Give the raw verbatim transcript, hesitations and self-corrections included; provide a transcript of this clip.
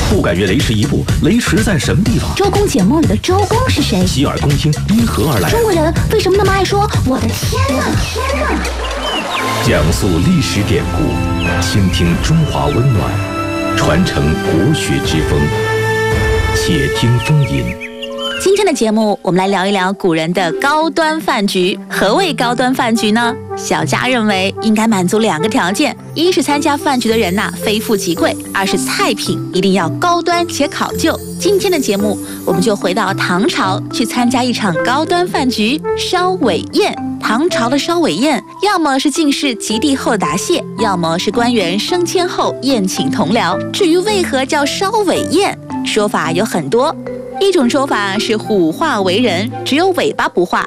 不敢越雷池一步，雷池在什么地方？ 周公解梦里的周公是谁？ 洗耳恭听因何而来？ 中国人为什么那么爱说我的天哪？天哪！ 讲述历史典故，倾听中华温暖，传承国学之风。且听风吟。 今天的节目，我们来聊一聊古人的高端饭局。何谓高端饭局呢？小佳认为应该满足两个条件：一是参加饭局的人呐、啊、非富即贵；二是菜品一定要高端且考究。今天的节目，我们就回到唐朝，去参加一场高端饭局——烧尾宴。唐朝的烧尾宴，要么是进士及第后答谢，要么是官员升迁后宴请同僚。至于为何叫烧尾宴，说法有很多。一种说法是虎化为人，只有尾巴不化，